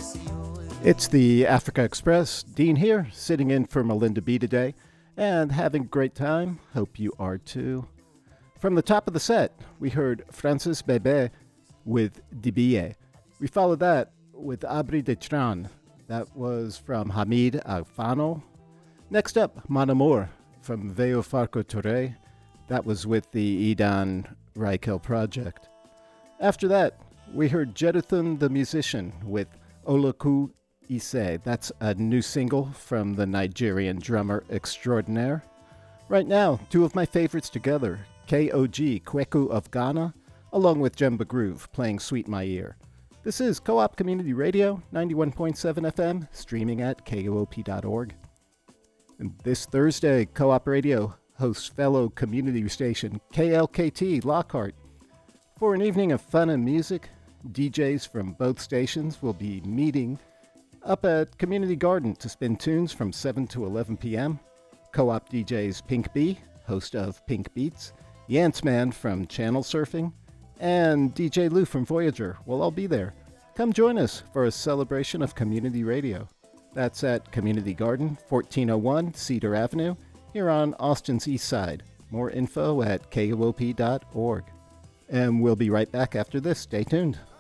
It's the Africa Express. Dean here, sitting in for Melinda B today, and having a great time. Hope you are too. From the top of the set, we heard Francis Bebe with Dibie. We followed that with Abri de Tran. That was from Hamid Alfano. Next up, Mon Amour from Veo Farco Touré. That was with the Idan Raikel project. After that, we heard Jeduthun the Musician with Oloku Ise. That's a new single from the Nigerian drummer extraordinaire. Right now, two of my favorites together, KOG, Kweku of Ghana, along with Jemba Groove, playing Sweet My Ear. This is Co-op Community Radio, 91.7 FM, streaming at koop.org. And this Thursday, Co-op Radio hosts fellow community station KLKT Lockhart. For an evening of fun and music, DJs from both stations will be meeting up at Community Garden to spin tunes from 7 to 11 p.m. Co-op DJs Pink B, host of Pink Beats, Yantzman from Channel Surfing, and DJ Lou from Voyager will all be there. Come join us for a celebration of community radio. That's at Community Garden, 1401 Cedar Avenue, here on Austin's East Side. More info at koop.org. And we'll be right back after this. Stay tuned.